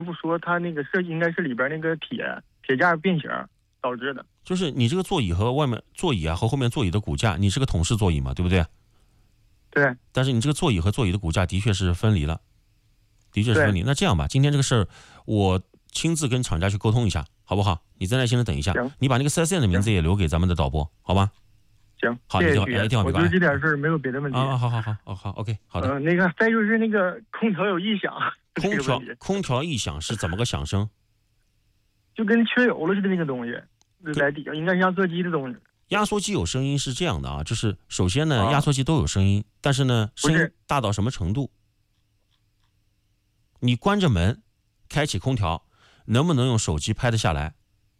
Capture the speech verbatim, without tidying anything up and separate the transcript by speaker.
Speaker 1: 夫说他那个设计应该是里边那个铁铁架变形导致的。
Speaker 2: 就是你这个座椅和外面座椅啊和后面座椅的骨架，你是个桶式座椅嘛，对不对？
Speaker 1: 对。
Speaker 2: 但是你这个座椅和座椅的骨架的确是分离了，的确是分离。那这样吧，今天这个事儿我亲自跟厂家去沟通一下，好不好？你再耐心的等一下，你把那个四 S 店的名字也留给咱们的导播，好吧？
Speaker 1: 行，
Speaker 2: 好，
Speaker 1: 谢谢
Speaker 2: 你电话，哎，电话没关。
Speaker 1: 我就这点事儿，没有别的问题。
Speaker 2: 啊，好好好，哦好 ，OK， 好的。
Speaker 1: 呃，那个再就是那个空调有异响，
Speaker 2: 空调空调异响是怎么个响声？
Speaker 1: 就跟缺油了似的那个东西，来底下应该是压缩机的东西。
Speaker 2: 压缩机有声音是这样的啊，就是首先呢，压缩机都有声音，但是呢，声音大到什么程度？你关着门，开启空调，能不能用手机拍得下来？